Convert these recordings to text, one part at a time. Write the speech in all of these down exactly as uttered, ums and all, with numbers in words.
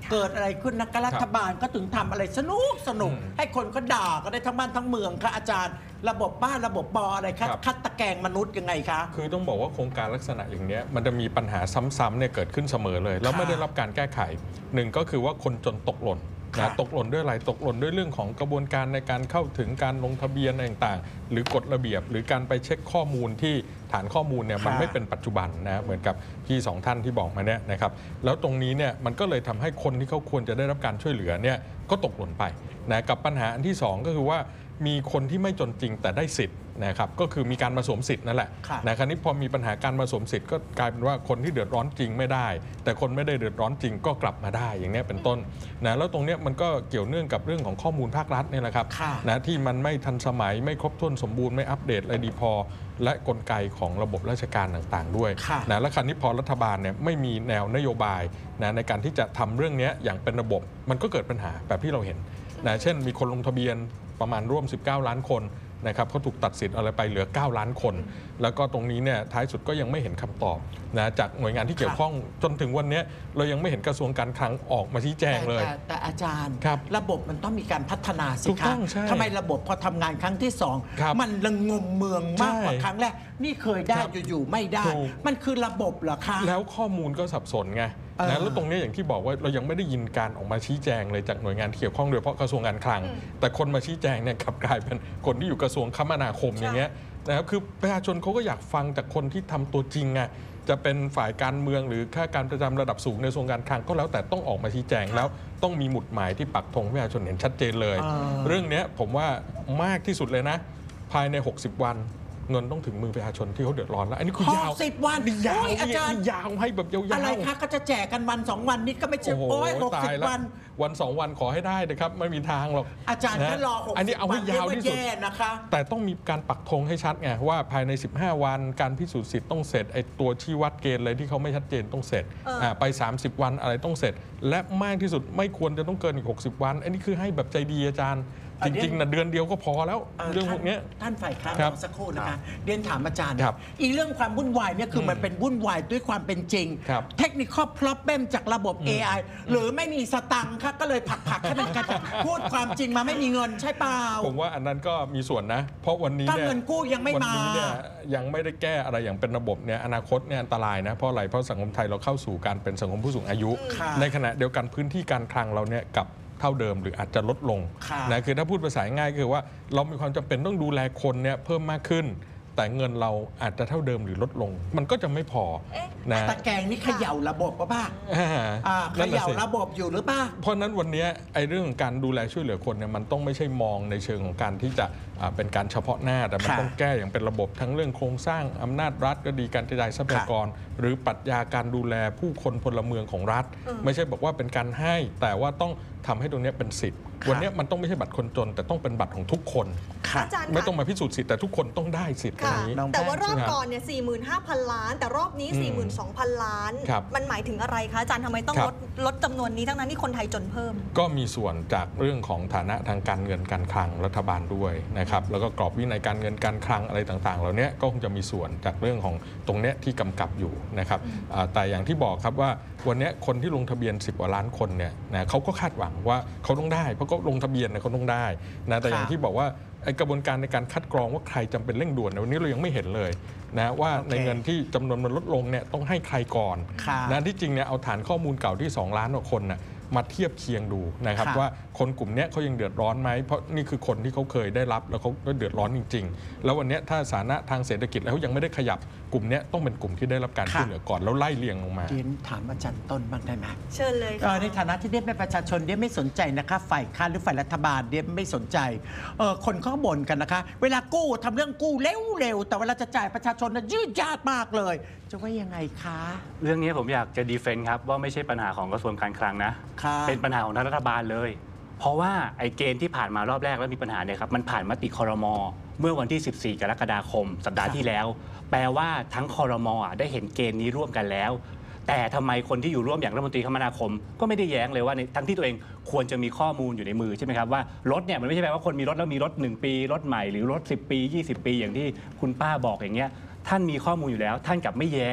เกิดอะไรขึ้นนะรัฐบาลก็ถึงทำอะไรสนุกสนุกให้คนก็ด่าก็ได้ทั้งบ้านทั้งเมืองค่ะอาจารย์ระบบบ้านระบบปออะไรคะคัดตะแกรงมนุษย์ยังไงคะคือต้องบอกว่าโครงการลักษณะอย่างนี้มันจะมีปัญหาซ้ำๆเนี่ยเกิดขึ้นเสมอเลยแล้วไม่ได้รับการแก้ไขหนึ่งก็คือว่าคนจนตกหล่นนะตกหล่นด้วยอะไรตกหล่นด้วยเรื่องของกระบวนการในการเข้าถึงการลงทะเบียนต่างๆหรือกฎระเบียบหรือการไปเช็คข้อมูลที่ฐานข้อมูลเนี่ยมันไม่เป็นปัจจุบันนะเหมือนกับพี่สองท่านที่บอกมาเนี่ยนะครับแล้วตรงนี้เนี่ยมันก็เลยทำให้คนที่เขาควรจะได้รับการช่วยเหลือเนี่ยก็ตกหล่นไปนะกับปัญหาอันที่สองก็คือว่ามีคนที่ไม่จนจริงแต่ได้สิทธิ์นะครับก็คือมีการมาสวมสิทธิ์นั่นแหละนะคราวนี้พอมีปัญหาการมาสวมสิทธิ์ก็กลายเป็นว่าคนที่เดือดร้อนจริงไม่ได้แต่คนไม่ได้เดือดร้อนจริงก็กลับมาได้อย่างนี้เป็นต้นนะแล้วตรงนี้มันก็เกี่ยวเนื่องกับเรื่องของข้อมูลภาครัฐนี่แหละครับนะที่มันไม่ทันสมัยไม่ครบถ้วนสมบูรณ์ไม่อัปเดตอะไรดีพอและกลไกของระบบราชการต่างๆด้วยนะและคราวนี้พอรัฐบาลเนี่ยไม่มีแนวนโยบายนะในการที่จะทำเรื่องนี้อย่างเป็นระบบมันก็เกิดปัญหาแบบที่เราเห็นนะเช่นมีคนลงทะเบียนประมาณร่วมสิบเก้าล้านคนนะครับเขาถูกตัดสิทธิ์อะไรไปเหลือเก้าล้านคนแล้วก็ตรงนี้เนี่ยท้ายสุดก็ยังไม่เห็นคำตอบนะจากหน่วยงานที่เกี่ยวข้องจนถึงวันนี้เรายังไม่เห็นกระทรวงการคลังออกมาชี้แจงเลยแต่ แต่อาจารย์รระบบมันต้องมีการพัฒนาสิคะทำไมระบบพอทำงานครั้งที่สองมันระงมเมืองมากกว่าครั้งแรกนี่เคยได้อยู่ๆไม่ได้มันคือระบบเหรอคะแล้วข้อมูลก็สับสนไงนะแล้วตรงนี้อย่างที่บอกว่าเรายังไม่ได้ยินการออกมาชี้แจงเลยจากหน่วยงานที่เกี่ยวข้องโดยเฉพาะกระทรวงการคลังแต่คนมาชี้แจงเนี่ยกลับกลายเป็นคนที่อยู่กระทรวงคมนาคมอย่างเงี้ยนะครับคือประชาชนเขาก็อยากฟังจากคนที่ทำตัวจริงไงจะเป็นฝ่ายการเมืองหรือข้าการประจำระดับสูงในกระทรวงการคลังก็แล้วแต่ต้องออกมาชี้แจงแล้วต้องมีหมุดหมายที่ปักธงประชาชนเห็นชัดเจนเลยเรื่องนี้ผมว่ามากที่สุดเลยนะภายในหกสิบวันเงินต้องถึงมือประชาชนที่เขาเดือดร้อนแล้วอันนี้คือยาวสิบวันยาวอาจารย์ยาวให้แบบยาวอะไรคะก็จะแจกกันวันสองวันนี้ก็ไม่ใช่โอ้ยหกสิบวันวันสองวันขอให้ได้นะครับไม่มีทางหรอกอาจารย์ถ้ารอหกสิบวันอันนี้เอาให้ยาวที่สุดนะคะแต่ต้องมีการปักธงให้ชัดไงว่าภายในสิบห้าวันการพิสูจน์สิทธิ์ต้องเสร็จไอ้ตัวชี้วัดเกณฑ์อะไรที่เขาไม่ชัดเจนต้องเสร็จไปสามสิบวันอะไรต้องเสร็จและมากที่สุดไม่ควรจะต้องเกินอีกหกสิบวันอันนี้คือให้แบบใจดีอาจารย์จริงๆนะเดือนเดียวก็พอแล้วเรื่องพวกนี้ท่านฝ่ายค้านสักครู่นะคะเรียนถามอาจารย์อีเรื่องความวุ่นวายเนี่ยคือมันเป็นวุ่นวายด้วยความเป็นจริงเทคนิคพล็อปเปมจากระบบ เอ ไอ หรือไม่มีสตังค์ค่ะก็เลยผักๆให้มันกระจายพูดความจริงมาไม่มีเงินใช่เปล่าผมว่าอันนั้นก็มีส่วนนะเพราะวันนี้เนี่ยเงินกู้ยังไม่มาวันนี้เนี่ยยังไม่ได้แก้อะไรอย่างเป็นระบบเนี่ยอนาคตเนี่ยอันตรายนะเพราะอะไรเพราะสังคมไทยเราเข้าสู่การเป็นสังคมผู้สูงอายุในขณะเดียวกันพื้นที่การคลังเราเนี่ยกับเท่าเดิมหรืออาจจะลดลงนะคือถ้าพูดภาษาง่ายคือว่าเรามีความจำเป็นต้องดูแลคนเนี่ยเพิ่มมากขึ้นแต่เงินเราอาจจะเท่าเดิมหรือลดลงมันก็จะไม่พอนะตะแกรงนี่เขย่าระบบป่ะป้าเขย่าระบบอยู่หรือเปล่าเพราะนั้นวันนี้ไอ้เรื่องการดูแลช่วยเหลือคนเนี่ยมันต้องไม่ใช่มองในเชิงของการที่จะเป็นการเฉพาะหน้าแต่มันต้องแก้อย่างเป็นระบบทั้งเรื่องโครงสร้างอำนาจรัฐก็ดีการกระจายทรัพยากรหรือปรัชญาการดูแลผู้คนพลเมืองของรัฐไม่ใช่บอกว่าเป็นการให้แต่ว่าต้องทำให้ตรงนี้เป็นสิทธิ์วันนี้มันต้องไม่ใช่บัตรคนจนแต่ต้องเป็นบัตรของทุกคนไม่ต้องมาพิสูจน์สิทธิ์แต่ทุกคนต้องได้สิทธิ์ตรงนี้แต่ว่ารอบก่อนเนี่ย สี่หมื่นห้าพัน ล้านแต่รอบนี้ สี่หมื่นสองพัน ล้านมันหมายถึงอะไรคะอาจารย์ทำไมต้องลดลดจำนวนนี้ทั้งนั้นที่คนไทยจนเพิ่มก็มีส่วนจากเรื่องของฐานะทางการเงินการคลังรัฐบาลด้วยนะครับแล้วก็กรอบวินัยการเงินการคลังอะไรต่างๆเหล่านี้ก็คงจะมีส่วนจากเรื่องของตรงนี้ที่กำกับอยู่นะครับแต่อย่างที่บอกครับว่าวันนี้คนที่ลงทะเบียนสิบกว่าล้านคนเนี่ยนะเขาก็คาดหวังว่าเขาต้องได้เพราะก็ลงทะเบียนเนี่ยเขาต้องได้นะแต่อย่างที่บอกว่าไอ้กระบวนการในการคัดกรองว่าใครจำเป็นเร่งด่วนในวันนี้เรายังไม่เห็นเลยนะว่าในเงินที่จำนวนมันลดลงเนี่ยต้องให้ใครก่อนนะที่จริงเนี่ยเอาฐานข้อมูลเก่าที่สองล้านกว่าคนน่ะมาเทียบเคียงดูนะครับว่าคนกลุ่มนี้เขายังเดือดร้อนไหมเพราะนี่คือคนที่เขาเคยได้รับแล้วเขาก็เดือดร้อนจริงๆแล้ววันนี้ถ้าสถานะทางเศรษฐกิจแล้วเขายังไม่ได้ขยับกลุ่มนี้ต้องเป็นกลุ่มที่ได้รับการช่วยเหลือก่อนแล้วไล่เรียงลงมาเรียนถามอาจารย์ต้นบ้างได้ไหมเชิญเลยค่ะในฐานะที่เดียเป็นประชาชนเดียไม่สนใจนะคะฝ่ายค้านหรือฝ่ายรัฐบาลเดียไม่สนใจคนเขาบ่นกันนะคะเวลากู้ทำเรื่องกู้เร็วๆแต่เวลาจะจ่ายประชาชนน่ะยืดยาดมากเลยจะว่ายังไงคะเรื่องนี้ผมอยากจะดีเฟนต์ครับว่าไม่ใช่ปัญหาของกระทรวงการคลังนะเป็นปัญหาของทางรัฐบาลเลยเพราะว่าไอ้เกณฑ์ที่ผ่านมารอบแรกแล้วมีปัญหาเนี่ยครับมันผ่านมติครม.เมื่อวันที่สิบสี่กรกฎาคมสัปดาห์ที่แล้วแปลว่าทั้งครม.ได้เห็นเกณฑ์นี้ร่วมกันแล้วแต่ทำไมคนที่อยู่ร่วมอย่างรัฐมนตรีคมนาคมก็ไม่ได้แย้งเลยว่าในทั้งที่ตัวเองควรจะมีข้อมูลอยู่ในมือใช่ไหมครับว่ารถเนี่ยมันไม่ใช่แปลว่าคนมีรถแล้วมีรถหนึ่งปีรถใหม่หรือรถสิบปียี่สิบปีอย่างที่คุณป้าบอกอย่างเงี้ยท่านมีข้อมูลอยู่แล้วท่านกลับไม่แย้ง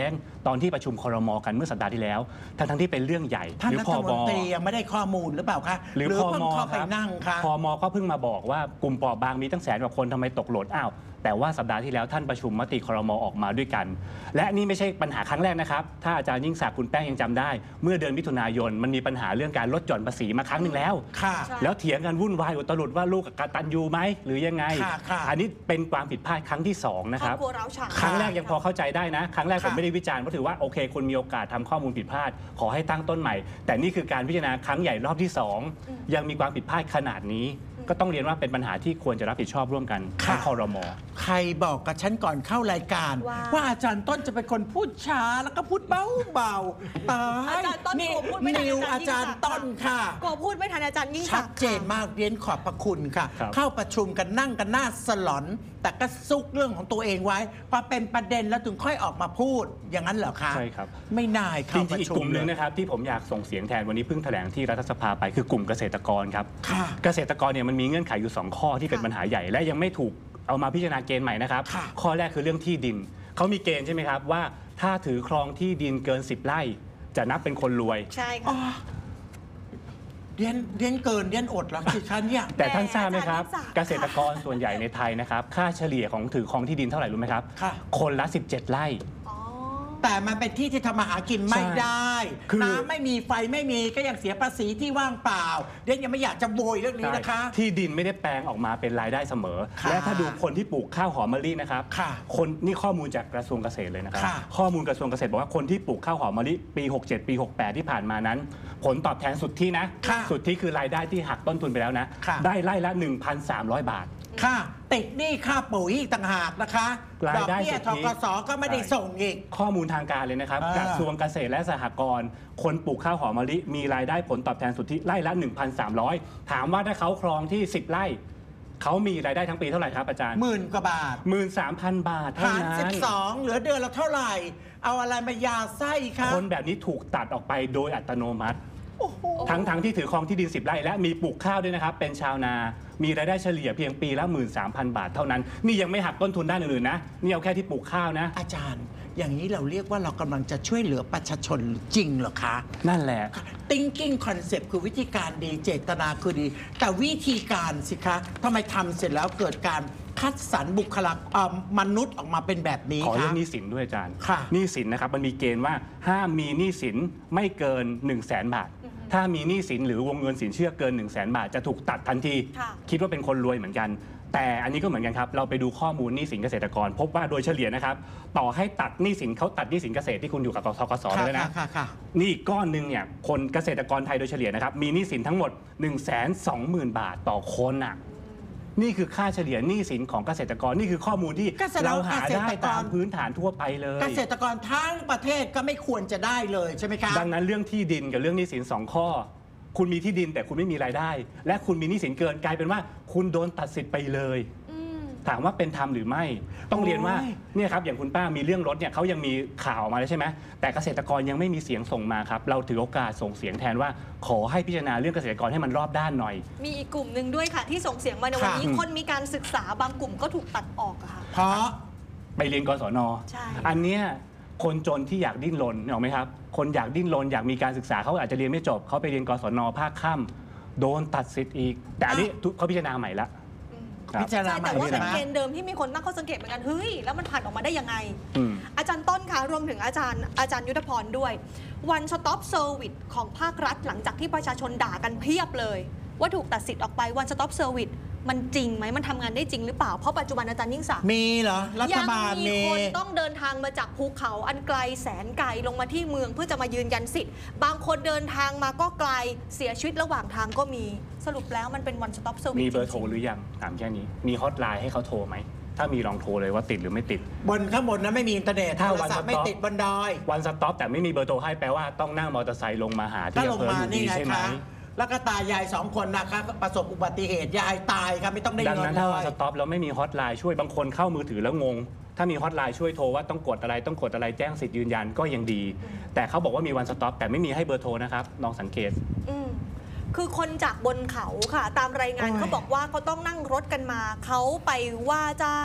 ตอนที่ประชุมครม.กันเมื่อสัปดาห์ที่แล้วทั้งทั้งที่เป็นเรื่องใหญ่ท่านหรือรัพฐบมนตรียังไม่ได้ข้อมูลหรือเปล่าคะหรือพเพิ่มงเข้าคไปรับนั่งคะพมก็เพิ่งมาบอกว่ากลุ่มเปราะบางมีตั้งแสนกว่าคนทำไมตกหล่นอ้าวแต่ว่าสัปดาห์ที่แล้วท่านประชุมมติครม.ออกมาด้วยกัน และนี่ไม่ใช่ปัญหาครั้งแรกนะครับถ้าอาจารย์ยิ่งศักดิ์คุณแป้งยังจำได้เมื่อเดือนมิถุนายนมันมีปัญหาเรื่องการลดหย่อนภาษีมาครั้งหนึ่งแล้วค่ะแล้วเถียงกันวุ่นวายอุตลุดว่าลูกกตัญญูไหมหรือยังไงค่ะค่ะอันนี้เป็นความผิดพลาดครั้งที่สองนะคครอรับบ ครัวร้าวฉานครั้งแรกยังพอเข้าใจได้นะ ครั้งแรกผมค่ะไม่ได้วิจารณ์เพราะถือว่าโอเคคุณมีโอกาสทำข้อมูลผิดพลาด ขอให้ตั้งต้นใหม่ แต่นี่คือการพิจารณาครั้งใหญ่รอบที่สองยังมีความผิดพลาดขนาดนี้ ก็ต้องเรียนว่าเป็นปัญหาที่ควรจะรับผิดชอบร่วมกันทั้งครม. ใครบอกกับฉันก่อนเข้ารายการว่าว่าอาจารย์ต้นจะเป็นคนพูดช้าแล้วก็พูดเบาเบาๆตายอาจารย์ต้นนี่กลัวพูดไม่ทันนิวอาอาจาจาร รย์ย์ยิ่งศักดิ์ต้นค่ะกลัวพูดไม่ทันอาจารย์ยิ่งศัชักดดิ์เจนมากเรียนขอบพระคุณค่ะครับเข้าประชุมกันนั่งกันหน้าสลอน แต่ก็ซุกเรื่องของตัวเองไว้พอเป็นประเด็นแล้วถึงค่อยออกมาพูด อย่างนั้นเหรอคะใช่ครับไม่น่าจเข้าปริงๆระอีกชุกลุ่มมหนึ่งเลยนะครับที่ผมอยากส่งเสียงแทนวันนี้เพิ่งแถลงที่รัฐสภาไปคือกลุ่มเกษตรกรครับค่ะเกษตรกรเนี่ยมันมีเงื่อนไขอยู่สองข้อที่เป็นค่ะปัญหาใหญ่ และยังไม่ถูกเอามาพิจารณาเกณฑ์ใหม่นะครับค่ะข้อแรกคือเรื่องที่ดินเขามีเกณฑ์ใช่ไหมครับว่าถ้าถือครองที่ดินเกินสิบไร่จะนับเป็นคนรวยใช่อ๋อค่ะเรียนเรียนเกินเรียนอดแล้วสิคะเนี่ยแต่ท่านทราบไหมครับอาจารย์ยิ่งศักดิ์เกษตรกรส่วนใหญ่ในไทยนะครับค่าเฉลี่ยของถือครองที่ดินเท่าไหร่รู้ไหมครับค่ะคนละสิบเจ็ดไร่อ๋อแต่มันเป็นที่ที่ทำมาหากินไม่ได้คือน้ำไม่มีไฟไม่มีก็ยังเสียภาษีที่ว่างเปล่าเรียนยังไม่อยากจะโวยเรื่องนี้นะคะที่ดินไม่ได้แปลงออกมาเป็นรายได้เสมอค่ะและถ้าดูคนที่ปลูกข้าวหอมมะลินะครับค่ะคนนี่ข้อมูลจากกระทรวงเกษตรเลยนะครับค่ะข้อมูลกระทรวงเกษตรบอกว่าคนที่ปลูกข้าวหอมมะลิปี หกเจ็ด ปี หกแปด ที่ผ่านมานั้น ผลตอบแทนสุทธินะค่ะสุทธิคือรายได้ที่หักต้นทุนไปแล้วนะค่ะได้ไร่ละ หนึ่งพันสามร้อย บาทค่ะติดหนี้ค่าปุ๋ยอีกต่างหากนะคะรายดอกได้เบี้ยสุททธิกสก็ไม่ได้ส่งอีกข้อมูลทางการเลยนะครับอ่ากระทรวงเกษตรและสหกรณ์คนปลูกข้าวหอมมะลิมีรายได้ผลตอบแทนสุทธิไร่ละ หนึ่งพันสามร้อย ถามว่าถ้าเขาครองที่สิบไร่เขามีรายได้ทั้งปีเท่าไหร่ครับอาจารย์หมื่นกว่าบาทหมื่นสามพันบาทเท่าหารนั้สิบนสองเหลือเดือนละเท่าไหร่ เอาอะไรมายาไส้คะคนแบบนี้ถูกตัดออกไปโดยอัตโนมัติโอ้โหทั้งทั้งที่ถือครองที่ดินสิบไร่และมีปลูกข้าวด้วยนะครับ เป็นชาวนา มีรายได้เฉลี่ยเพียงปีละ หนึ่งหมื่นสามพัน บาทเท่านั้น นี่ยังไม่หักต้นทุนด้านอื่นๆนะ นี่เอาแค่ที่ปลูกข้าวนะอาจารย์ อย่างนี้เราเรียกว่าเรากำลังจะช่วยเหลือประชาชนจริงเหรอคะนั่นแหละ thinking concept คือวิธีการดีเจตนาคือดี แต่วิธีการสิคะทำไมทำเสร็จแล้วเกิดการคัดสรรบุคลากรมนุษย์ออกมาเป็นแบบนี้ขอเรื่องคะหนี้สินด้วยอาจารย์ค่ะหนี้สินนะครับมันมีเกณฑ์ว่าห้ามมีหนี้สินไม่เกิน 1 0 0 0 0แสนบาท ถ้ามีหนี้สินหรือวงเงินสินเชื่อเกิน 1 0 0 0 0แสนบาทจะถูกตัดทันทีค่ะคิดว่าเป็นคนรวยเหมือนกัน แต่อันนี้ก็เหมือนกันครับ เราไปดูข้อมูลหนี้สินเกษตรกร พบว่าโดยเฉลี่ยนะครับ ต่อให้ตัดหนี้สินเขาตัดหนี้สินเกษตรที่คุณอยู่กับธกสค่ะเลยนะค่ะค่ะนี่อีกก้อนหนึ่งเนี่ยคนเกษตรกรไทยโดยเฉลี่ยนะครับมีหนี้สินทั้งหมด หนึ่งแสนสองหมื่น บาทต่อคนอ่ะนี่คือค่าเฉลี่ยหนี้สินของเกษตรกรนี่คือข้อมูลที่ก็แสดงเราว่าหาเกษได้ตรกรตามพื้นฐานทั่วไปเลยเกษตรกรทั้งประเทศก็ไม่ควรจะได้เลยใช่ไหมคะดังนั้นเรื่องที่ดินกับเรื่องหนี้สินสองข้อ คุณมีที่ดินแต่คุณไม่มีรายได้ และคุณมีหนี้สินเกินกลายเป็นว่าคุณโดนตัดสิทธิ์ไปเลยอืมถามว่าเป็นธรรมหรือไม่ ต้องเรียนว่าโอ้ยเนี่ยครับอย่างคุณป้ามีเรื่องรถเนี่ยเขายังมีข่าวออกมาแล้วใช่ไหมแต่เกษตรกรยังไม่มีเสียงส่งมาครับเราถือโอกาสส่งเสียงแทนว่า ขอให้พิจารณาเรื่องเกษตรกรให้มันรอบด้านหน่อยมีอีกกลุ่มหนึ่งด้วยค่ะ ที่ส่งเสียงมาในวันนี้ค่ะคนมีการศึกษาบางกลุ่มก็ถูกตัดออกอะค่ะเพราะไปเรียนกศนใช่อันเนี้ยคนจนที่อยากดิ้นรนเห็นไหมครับคนอยากดิ้นรนอยากมีการศึกษาเขาอาจจะเรียนไม่จบเขาไปเรียนกศนภาคค่ำโดนตัดสิทธิ์อีก แต่อันนี้ทุกเขาพิจารณาใหม่ละอืมครับพิจารณาใช่ใหม่แต่ว่าใช่เป็นไหมเกณฑ์เดิมที่มีคนตั้งข้อสังเกตเหมือนกันเฮ้ยแล้วมันผ่านออกมาได้ยังไงอืมอาจารย์ต้นคะรวมถึงอาจารย์อาจารย์ยุทธพรด้วย One Stop Service ของภาครัฐหลังจากที่ประชาชนด่ากันเพียบเลย ว่าถูกตัดสิทธิ์ออกไป One Stop Service มันจริงไหมมันทำงานได้จริงหรือเปล่า เพราะปัจจุบันอาจารย์ยิ่งศักดิ์มีเหรอ รัฐยังบาลมีมีคนต้องเดินทางมาจากภูเขาอันไกลแสนไกลลงมาที่เมืองเพื่อจะมายืนยันสิทธิ์ บางคนเดินทางมาก็ไกลเสียชีวิตระหว่างทางก็มีสรุปแล้วมันเป็น One Stop Service มีเบอร์โทรจงๆหรือยังถามแค่นี้มีฮอตไลน์ให้เขาโทรไหมถ้ามีลองโทรเลยว่าติดหรือไม่ติดบนข้างบนนะไม่มีอินเทอร์เน็ตถ้าโทรวันศัพสท์ต็ไม่อปติดบนดอยวันสต็อปแต่ไม่มีเบอร์โทรให้แปลว่าต้องนั่งมอเตอร์ไซค์ลงมาหาถ้าที่ลองำเภอมาอยู่นี่ดีไงใช่ไหมคะแล้วก็ตายายสองคนนะคะประสบอุบัติเหตุยายตายครับไม่ต้องได้ดังเงินนั้นถ้าเลวันยสต็อปแล้วไม่มีฮอตไลน์ช่วยบางคนเข้ามือถือแล้วงง ถ้ามีฮอตไลน์ช่วยโทรว่าต้องกดอะไรต้องกดอะไรแจ้งสิทธิ์ยืนยันก็ยังดี แต่เขาบอกว่ามีวันสต็อปแต่ไม่มีให้เบอร์โทรนะครับลองสังเกตอืมคือคนจากบนเขาค่ะ ตามรายงานโอ้ยเขาบอกว่าเขาต้องนั่งรถกันมา เขาไปว่าจ้าง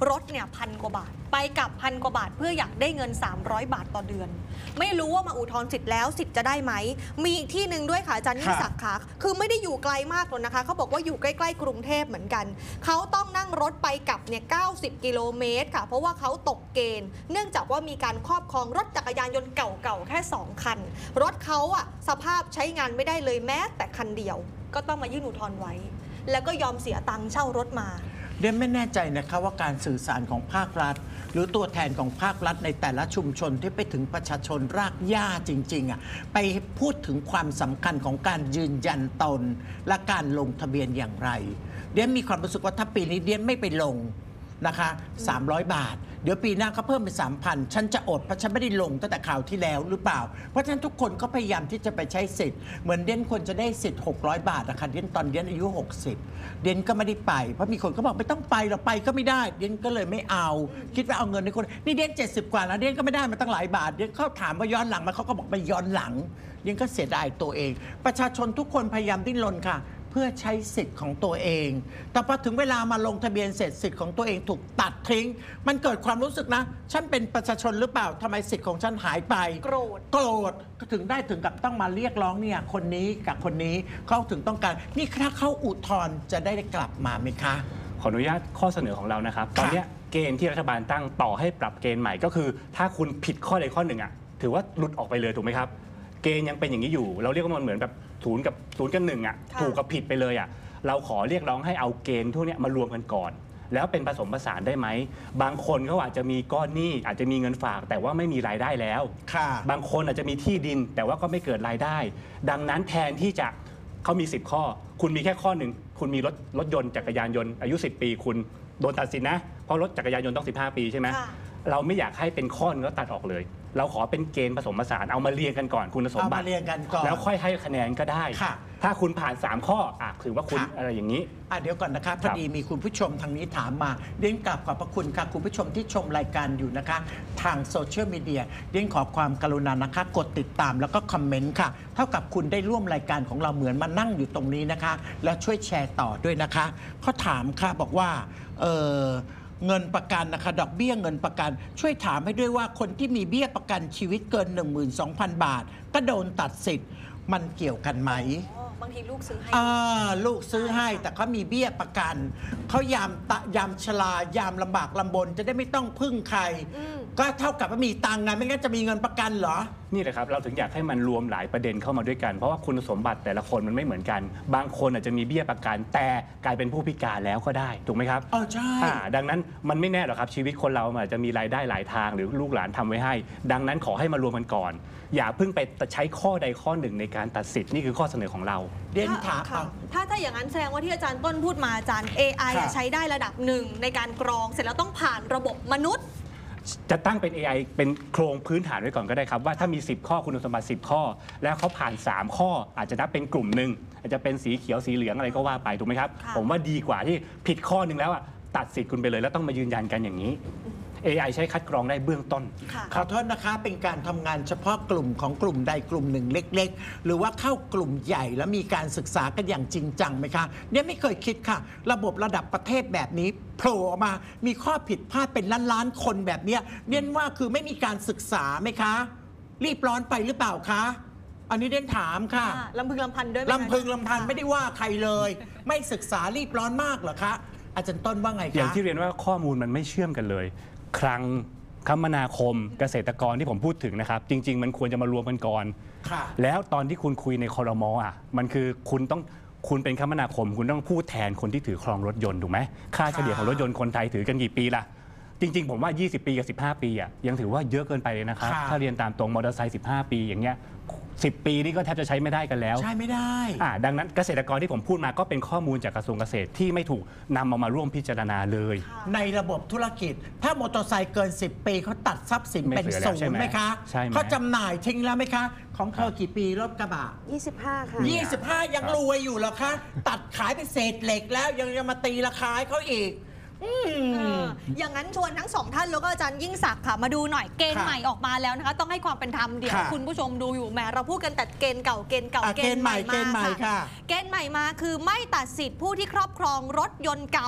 รถเนี่ยพันกว่าบาทไปกลับพันกว่าบาทเพื่ออยากได้เงินสามร้อยบาทต่อเดือนไม่รู้ว่ามาอุทธรณ์สิทธิ์แล้วสิทธิ์จะได้ไหมมีอีกที่หนึ่งด้วยค่ะอาจารย์ยิ่งศักดิ์ค่ะคือไม่ได้อยู่ไกลมากหรอกนะคะเขาบอกว่าอยู่ใกล้ๆกรุงเทพเหมือนกันเขาต้องนั่งรถไปกลับเนี่ยเก้าสิบกิโลเมตรค่ะเพราะว่าเขาตกเกณฑ์เนื่องจากว่ามีการครอบครองรถจักรยานยนต์เก่าๆแค่สองคันรถเขาอะสภาพใช้งานไม่ได้เลยแม้แต่คันเดียวก็ต้องมายื่นอุทธรณ์ไว้แล้วก็ยอมเสียตังค์เช่ารถมาเดี๋ยวไม่แน่ใจนะคะว่าการสื่อสารของภาครัฐหรือตัวแทนของภาครัฐในแต่ละชุมชนที่ไปถึงประชาชนรากหญ้าจริงๆอ่ะไปพูดถึงความสำคัญของการยืนยันตนและการลงทะเบียนอย่างไรเดี๋ยวมีความรู้สึกว่าถ้าปีนี้เดี๋ยวไม่ไปลงนะคะสามร้อยบาทเดี๋ยวปีหน้าเขาเพิ่มเป็น สามพัน ฉันจะอดเพราะฉันไม่ได้ลงตั้งแต่ข่าวที่แล้วหรือเปล่าเพราะฉะนั้นทุกคนก็พยายามที่จะไปใช้สิทธิ์เหมือนเด่นควรจะได้สิทธิ์หกร้อยบาทนะคะเด่นตอนเด่นอายุหกสิบเด่นก็ไม่ได้ไปเพราะมีคนก็บอกไม่ต้องไปเราไปก็ไม่ได้เด่นก็เลยไม่เอาคิดว่าเอาเงินในคนนี่เด่นเจ็ดสิบกว่าแล้วเด่นก็ไม่ได้มาตั้งหลายบาทเด่นเขาถามว่าย้อนหลังมาเขาก็บอกไปย้อนหลังเด่นก็เสียดายตัวเองประชาชนทุกคนพยายามดิ้นรนค่ะเพื่อใช้สิทธิ์ของตัวเองแต่พอถึงเวลามาลงทะเบียนเสร็จสิทธิ์ของตัวเองถูกตัดทิ้งมันเกิดความรู้สึกนะฉันเป็นประชาชนหรือเปล่าทำไมสิทธิ์ของฉันหายไปโกรธโกรธก็ถึงได้ถึงกับต้องมาเรียกร้องเนี่ยคนนี้กับคนนี้เขาถึงต้องการนี่ถ้าเขาอุทธรณ์จะได้กลับมาไหมคะขออนุญาตข้อเสนอของเรานะครับตอนนี้เกณฑ์ที่รัฐบาลตั้งต่อให้ปรับเกณฑ์ใหม่ก็คือถ้าคุณผิดข้อใดข้อหนึ่งอ่ะถือว่าหลุดออกไปเลยถูกไหมครับเกณฑ์ยังเป็นอย่างนี้อยู่เราเรียกว่ามันเหมือนแบบศูนย์กับศูนย์กับหนึ่งอ่ะถูกกับผิดไปเลยอ่ะเราขอเรียกร้องให้เอาเกณฑ์พวกนี้มารวมกันก่อนแล้วเป็นผสมผสานได้ไหมบางคนเขาอาจจะมีก้อนหนี้อาจจะมีเงินฝากแต่ว่าไม่มีรายได้แล้วบางคนอาจจะมีที่ดินแต่ว่าก็ไม่เกิดรายได้ ดังนั้นแทนที่จะเขามีสิบข้อคุณมีแค่ข้อหนึ่งคุณมีรถรถยนต์จักรยานยนต์อายุสิบปีคุณโดนตัดสินนะเพราะรถจักรยานยนต์ต้องสิบห้าปีใช่ไหมเราไม่อยากให้เป็นข้อนึงแล้วตัดออกเลยเราขอเป็นเกณฑ์ผสมผสานเอามาเรียงกันก่อนคุณสมบัติแล้วค่อยให้คะแนนก็ได้ถ้าคุณผ่านสามข้ออ่ะถือว่าคุณอะไรอย่างนี้อ่ะเดี๋ยวก่อนนะคะพอดีมีคุณผู้ชมทางนี้ถามมาเรียนกราบขอบพระคุณค่ะคุณผู้ชมที่ชมรายการอยู่นะคะทางโซเชียลมีเดียเรียนขอความกรุณานะคะกดติดตามแล้วก็คอมเมนต์ค่ะเท่ากับคุณได้ร่วมรายการของเราเหมือนมานั่งอยู่ตรงนี้นะคะแล้วช่วยแชร์ต่อด้วยนะคะเขาถามค่ะบอกว่าเออเงินประกันนะคะดอกเบี้ยเงินประกันช่วยถามให้ด้วยว่าคนที่มีเบี้ยประกันชีวิตเกิน หนึ่งหมื่นสองพัน บาทก็โดนตัดสิทธิ์มันเกี่ยวกันไหมบางทีลูกซื้อให้อ่าลูกซื้อให้แต่เขามีเบี้ยประกันเขายามตะยามชรายามลำบากลำบนจะได้ไม่ต้องพึ่งใครก็เท่ากับว่ามีตังค์ไงไม่งั้นจะมีเงินประกันเหรอนี่แหละครับเราถึงอยากให้มันรวมหลายประเด็นเข้ามาด้วยกันเพราะว่าคุณสมบัติแต่ละคนมันไม่เหมือนกันบางคนอาจจะมีเบี้ยประกันแต่กลายเป็นผู้พิการแล้วก็ได้ถูกไหมครับอ๋อใช่ดังนั้นมันไม่แน่หรอกครับชีวิตคนเราอาจจะมีรายได้หลายทางหรือลูกหลานทำไว้ให้ดังนั้นขอให้มารวมกันก่อนอย่าเพิ่งไปใช้ข้อใดข้อหนึ่งในการตัดสิทธิ์นี่คือข้อเสนอของเราเด่นถามถ้าถ้าอย่างนั้นแสดงว่าที่อาจารย์ต้นพูดมาอาจารย์ เอ ไอ ใช้ได้ระดับหนึ่งในการกรองเสร็จแล้วต้องผ่านระบบมนุษย์จะตั้งเป็น เอ ไอ เป็นโครงพื้นฐานไว้ก่อนก็ได้ครับว่าถ้ามีสิบข้อคุณสมบัติสิบข้อแล้วเขาผ่านสามข้ออาจจะนับเป็นกลุ่มหนึ่งอาจจะเป็นสีเขียวสีเหลืองอะไรก็ว่าไปถูกไหมครับผมว่าดีกว่าที่ผิดข้อหนึ่งแล้วอ่ะตัดสิทธิ์คุณไปเลยแล้วต้องมายืนยันกันอย่างนี้ เอ ไอ ใช้คัดกรองได้เบื้องต้นขอโทษนะคะเป็นการทำงานเฉพาะกลุ่มของกลุ่มใดกลุ่มหนึ่งเล็กๆหรือว่าเข้ากลุ่มใหญ่แล้วมีการศึกษากันอย่างจริงจังไหมคะเนี่ยไม่เคยคิดค่ะระบบระดับประเทศแบบนี้โผล่ออกมามีข้อผิดพลาดเป็นล้านๆคนแบบเนี้ยเนี่ยว่าคือไม่มีการศึกษาไหมคะรีบร้อนไปหรือเปล่าคะอันนี้เด่นถามค่ะลำพึงลำพันด้วยลำพึงลำพันไม่ได้ว่าใครเลยไม่ศึกษารีบร้อนมากเหรอคะอาจารย์ต้นว่าไงคะอย่างที่เรียนว่าข้อมูลมันไม่เชื่อมกันเลยคลังคมนาคมเกษตรกรที่ผมพูดถึงนะครับจริงๆมันควรจะมารวมกันก่อนแล้วตอนที่คุณคุยในครม.อ่ะมันคือคุณต้องคุณเป็นคมนาคมคุณต้องพูดแทนคนที่ถือครองรถยนต์ถูกไหมค่าเฉลี่ยของรถยนต์คนไทยถือกันกี่ปีล่ะจริงๆผมว่ายี่สิบปีกับสิบห้าปีอ่ะยังถือว่าเยอะเกินไปเลยนะครับถ้าเรียนตามตรงมอเตอร์ไซค์สิบห้าปีอย่างเงี้ยสิบปีนี่ก็แทบจะใช้ไม่ได้กันแล้วใช่ไม่ได้อ่าดังนั้นเกษตรกรที่ผมพูดมาก็เป็นข้อมูลจากกระทรวงเกษตรที่ไม่ถูกนำเอามาร่วมพิจารณาเลยในระบบธุรกิจถ้ามอเตอร์ไซค์เกินสิบปีเขาตัดทรัพย์สินเป็นศูนย์ไหมคะเขาจำหน่ายทิ้งแล้วไหมคะของเธอกี่ปีรถกระบะยี่สิบห้าค่ะยี่สิบห้ายังรวยอยู่เหรอคะตัดขายเป็นเศษเหล็กแล้วยังจะมาตีราคาให้เขาอีกอย่างนั้นชวนทั้งสองท่านแล้วก็อาจารย์ยิ่งศักดิ์ค่ะมาดูหน่อยเกณฑ์ใหม่ออกมาแล้วนะคะต้องให้ความเป็นธรรมเดี๋ยวคุณผู้ชมดูอยู่แม้เราพูดกันแต่เกณฑ์เก่าเกณฑ์เก่าเกณฑ์ใหม่มาค่ะเกณฑ์ใหม่มาคือไม่ตัดสิทธิ์ผู้ที่ครอบครองรถยนต์เก่า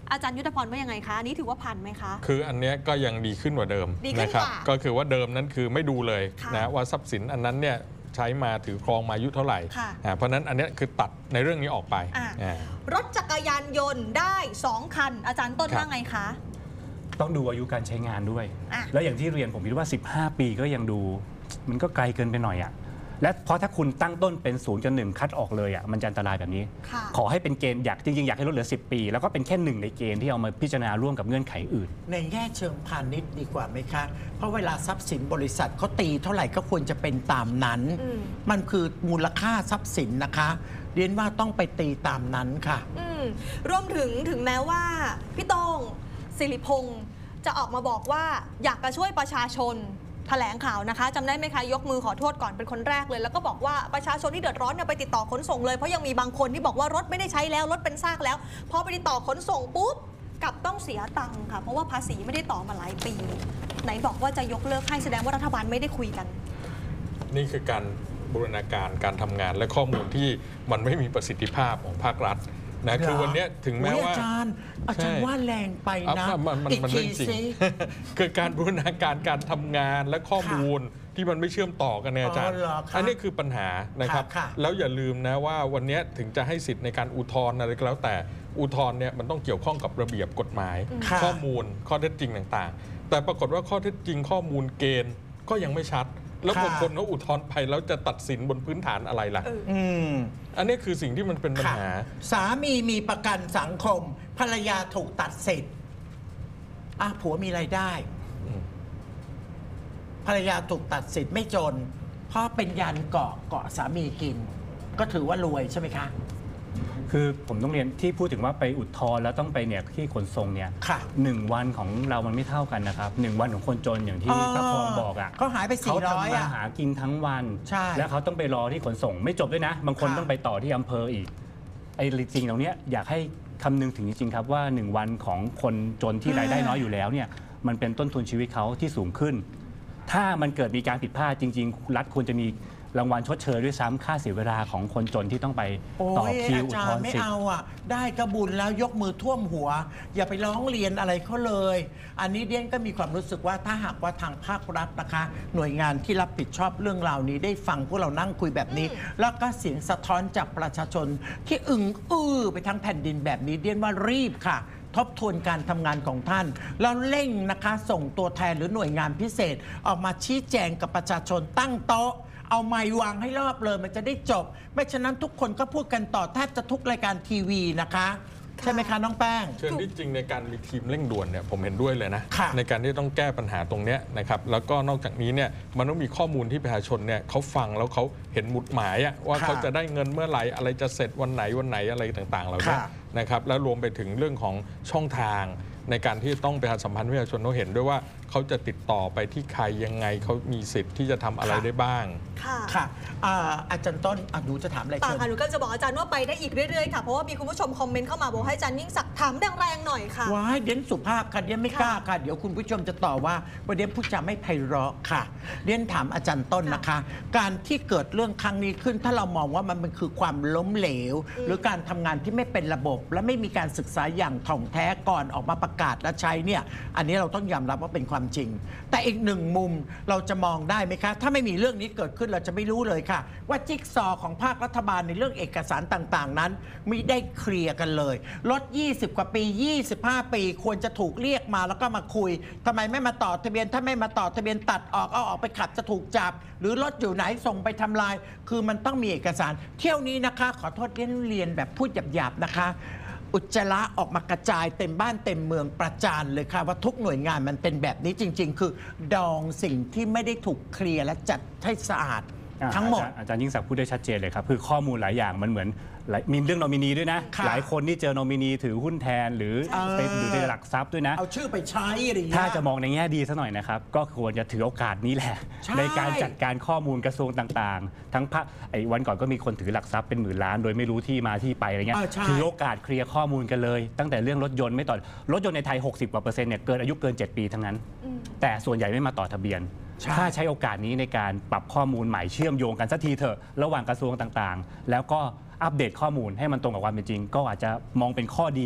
อาจารย์ยุทธพรว่ายังไงคะอันนี้ถือว่าผ่านไหมคะคืออันเนี้ยก็ยังดีขึ้นกว่าเดิมดีขึ้นนะครับกว่าก็คือว่าเดิมนั้นคือไม่ดูเลยค่ะนะว่าทรัพย์สินอันนั้นเนี่ยใช้มาถือครองมาอายุเท่าไหร่ค่ะอ่าเพราะฉะนั้นอันเนี้ยคือตัดในเรื่องนี้ออกไปอ่ะอ่ารถจักรยานยนต์ได้สองคัน อาจารย์ต้นครับว่าไงคะต้องดูอายุการใช้งานด้วยอ่ะแล้วอย่างที่เรียนผมคิดว่า สิบห้า ปีก็ยังดู มันก็ไกลเกินไปหน่อยอะและเพราะถ้าคุณตั้งต้นเป็นศูนย์จนหนึ่งคัดออกเลยอะมันจะอันตรายแบบนี้ค่ะขอให้เป็นเกณฑ์อยากจริงๆ อยากให้ลดเหลือ สิบ ปี แล้วก็เป็นแค่หนึ่งในเกณฑ์ที่เอามาพิจารณาร่วมกับเงื่อนไขอื่นในแง่เชิงพาณิชย์ดีกว่าไหมคะ เพราะเวลาทรัพย์สินบริษัทเขาตีเท่าไหร่ก็ควรจะเป็นตามนั้นอืมมันคือมูลค่าทรัพย์สินนะคะเรียนว่าต้องไปตีตามนั้นค่ะอืมรวมถึงถึงแม้ว่า พี่โต้งสิริพงษ์จะออกมาบอกว่าอยากจะช่วยประชาชนแถลงข่าวนะคะจำได้ไหมคะ ยกมือขอโทษก่อนเป็นคนแรกเลย แล้วก็บอกว่าประชาชนที่เดือดร้อนเนี่ยไปติดต่อขนส่งเลยเพราะยังมีบางคนที่บอกว่ารถไม่ได้ใช้แล้วรถเป็นซากแล้วพอไปติดต่อขนส่งปุ๊บกลับต้องเสียตังค์ค่ะเพราะว่าภาษีไม่ได้ต่อมาหลายปี ไหนบอกว่าจะยกเลิกให้แสดงว่ารัฐบาลไม่ได้คุยกันนี่คือการบูรณาการการทำงานและข้อมูลที่มันไม่มีประสิทธิภาพของภาครัฐนะคือวันเนี้ยถึงแม้อุ๊ยว่าอาจารย์อาจารย์ใช่ว่าแรงไปนะอ่ะมันมันอีกมันทีเรื่องจริงสิคือการบูรณาการการทำงานและข้อมูลที่มันไม่เชื่อมต่อกันเนี่ยอาจารย์อ๋อเหรอคะอันนี้คือปัญหานะครับค่ะค่ะแล้วอย่าลืมนะว่าวันเนี้ยถึงจะให้สิทธิ์ในการอุทธรณ์อะไรก็แล้วแต่อุทธรณ์เนี่ยมันต้องเกี่ยวข้องกับระเบียบกฎหมายค่ะข้อมูลข้อเท็จจริงต่างๆ แต่ปรากฏว่าข้อเท็จจริงข้อมูลเกณฑ์ก็ยังไม่ชัด แล้วบางคนเขาอุทธรณ์ไปแล้วจะตัดสินบนพื้นฐานอะไรล่ะอืมอันนี้คือสิ่งที่มันเป็นปัญค่ะหาสามีมีประกันสังคม ภรรยาถูกตัดสิทธิ์อ่ะผัวมีรายได้อืมภรรยาถูกตัดสิทธิ์ไม่จน เพราะเป็นยันเกาะเกาะสามีกิน ก็ถือว่ารวยใช่ไหมคะคือผมต้องเรียนที่พูดถึงว่าไปอุทธรณ์แล้วต้องไปเนี่ยที่ขนส่งเนี่ยค่ะหนึ่งวันของเรามันไม่เท่ากันนะครับหนึ่งวันของคนจนอย่างที่อ๋อพระพรบอกอ่ะเขาหายไปเขาสี่ร้อยทำมาอ่ะหากินทั้งวันใช่แล้วเขาต้องไปรอที่ขนส่ง ไม่จบด้วยนะ บางคนค่ะต้องไปต่อที่อำเภออีกไอ้สิ่งเหล่านี้อยากให้คำนึงถึงจริงๆครับว่าหนึ่งวันของคนจนที่รายได้น้อยอยู่แล้วเนี่ยมันเป็นต้นทุนชีวิตเขาที่สูงขึ้น ถ้ามันเกิดมีการผิดพลาดจริง ๆ รัฐควรจะมีรางวัลชดเชยด้วยซ้ำค่าเสียเวลาของคนจนที่ต้องไปโอ้ต่อย คิวอาอุทจารธรย์ณ์ไม่สิทธิ์เอาอ่ะ ได้กระบุญแล้วยกมือท่วมหัว อย่าไปร้องเรียนอะไรเขาเลย อันนี้เดียนก็มีความรู้สึกว่าถ้าหากว่าทางภาครัฐนะคะ หน่วยงานที่รับผิดชอบเรื่องราวนี้ได้ฟังพวกเรานั่งคุยแบบนี้ แล้วก็เสียงสะท้อนจากประชาชนที่อึงอื้อไปทั้งแผ่นดินแบบนี้เดียนว่ารีบค่ะ ทบทวนการทำงานของท่าน แล้วเร่งนะคะ ส่งตัวแทนหรือหน่วยงานพิเศษ ออกมาชี้แจงกับประชาชนตั้งโต๊ะ เอาไม้วางให้รอบเลยมันจะได้จบ ไม่ฉะนั้นทุกคนก็พูดกันต่อแทบจะทุกรายการทีวีนะคะ ใช่ไหมคะน้องแป้งเชิญที่จริงในการมีทีมเร่งด่วนเนี่ยผมเห็นด้วยเลยนะค่ะในการที่ต้องแก้ปัญหาตรงเนี้ยนะครับแล้วก็นอกจากนี้เนี่ยมันต้องมีข้อมูลที่ประชาชนเนี่ยเขาฟังแล้วเขาเห็นหมุดหมายอะว่าค่ะเขาจะได้เงินเมื่อไหร่อะไรจะเสร็จวันไหนวันไหนอะไรต่างๆเหล่านี้ค่ะนะครับแล้วรวมไปถึงเรื่องของช่องทางในการที่ต้องประชาสัมพันธ์ให้ประชาชนเขาเห็นด้วยว่าเขาจะติดต่อไปที่ใครยังไงเขามีสิทธิ์ที่จะทำอะไรได้บ้างค่ะค่ะอ่าอาจารย์ต้นอ่ะหนูจะถามอะไรป่าเชิญค่ะหนูก็จะบอกอาจารย์ว่าไปได้อีกเรื่อยๆค่ะ เพราะว่ามีคุณผู้ชมคอมเมนต์เข้ามาบอกให้อาจารย์ยิ่งศักดิ์ถามแรงๆหน่อยค่ะว้ายเดียนสุภาพค่ะเดียนไม่กล้าค่ะ เดี๋ยวคุณผู้ชมจะต่อว่าว่าเดียนพูดจาไม่ไพเราะค่ะเดียนถามอาจารย์ต้นนะคะ การที่เกิดเรื่องครั้งนี้ขึ้น ถ้าเรามองว่ามันเป็นคือความล้มเหลว หรือการทำงานที่ไม่เป็นระบบ และไม่มีการศึกษาอย่างถ่องแท้ก่อนออกมาประกาศและใช้เนี่ยอันนี้เราต้องยอมรับว่าเป็นความจริง แต่อีกหนึ่งมุมเราจะมองได้ไหมคะ ถ้าไม่มีเรื่องนี้เกิดขึ้นเราจะไม่รู้เลยค่ะ ว่าจิ๊กซอว์ของภาครัฐบาลในเรื่องเอกสารต่างๆนั้นไม่ได้เคลียร์กันเลยรถยี่สิบกว่าปี ยี่สิบห้า ปีควรจะถูกเรียกมาแล้วก็มาคุยทำไมไม่มาต่อทะเบียนถ้าไม่มาต่อทะเบียนตัดออกเอาออกไปขับจะถูกจับ หรือรถอยู่ไหนส่งไปทำลาย คือมันต้องมีเอกสาร เที่ยวนี้นะคะ ขอโทษเรียนเรียนแบบพูดหยาบๆนะคะ อุจจาระออกมากระจายเต็มบ้านเต็มเมืองประจานเลยค่ะว่าทุกหน่วยงานมันเป็นแบบนี้จริง ๆ คือดองสิ่งที่ไม่ได้ถูกเคลียร์และจัดให้สะอาดอ่าทั้งหมดอาจารย์อาจารย์ยิ่งศักดิ์พูดได้ชัดเจนเลยครับ คือข้อมูลหลายอย่างมันเหมือนหลายมีเรื่องนอมินีด้วยนะค่ะหลายคนที่เจอนอมินีถือหุ้นแทนหรือเออเป็นหรือในหลักทรัพย์ด้วยนะเอาชื่อไปใช้อะไรอย่างเงี้ยถ้าจะมองในแง่ดีซะหน่อยนะครับ ก็ควรจะถือโอกาสนี้แหละใช่ในการจัดการข้อมูลกระทรวงต่างๆ ทั้งพระไอ้วันก่อนก็มีคนถือหลักทรัพย์เป็นหมื่นล้าน โดยไม่รู้ที่มาที่ไปอะไรเงี้ยเออใช่ถือโอกาสเคลียร์ข้อมูลกันเลย ตั้งแต่เรื่องรถยนต์ไม่ต่อรถยนต์ในไทย หกสิบ กว่าเปอร์เซ็นต์เนี่ยเกินอายุเกิน เจ็ด ปีทั้งนั้น แต่ส่วนใหญ่ไม่มาต่อทะเบียนใช่ถ้าใช้โอกาสนี้ในการปรับข้อมูลใหม่เชื่อมโยงกันสักทีเถอะระหว่างกระทรวงต่างๆ แล้วก็อัปเดตข้อมูลให้มันตรงกับความเป็นจริง ก็อาจจะมองเป็นข้อดี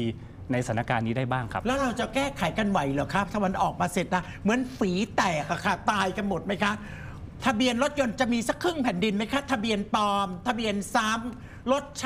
ในสถานการณ์นี้ได้บ้างครับแล้วเราจะแก้ไขกันไหวเหรอครับถ้ามันออกมาเสร็จนะเหมือนฝีแตกอะค่ะตายกันหมดไหมคะทะเบียนรถยนต์จะมีสักครึ่งแผ่นดินไหมคะทะเบียนปลอม ทะเบียนซ้ำรถ